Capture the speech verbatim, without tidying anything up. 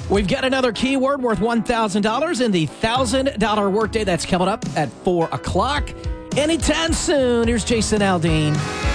We've got another keyword worth one thousand dollars in the one thousand dollars workday that's coming up at four o'clock. Anytime soon. Here's Jason Aldean.